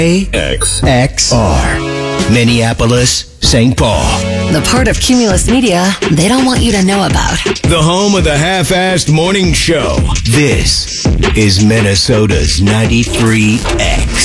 XR, Minneapolis, St. Paul. The part of Cumulus Media they don't want you to know about. The home of the half-assed morning show. This is Minnesota's 93X.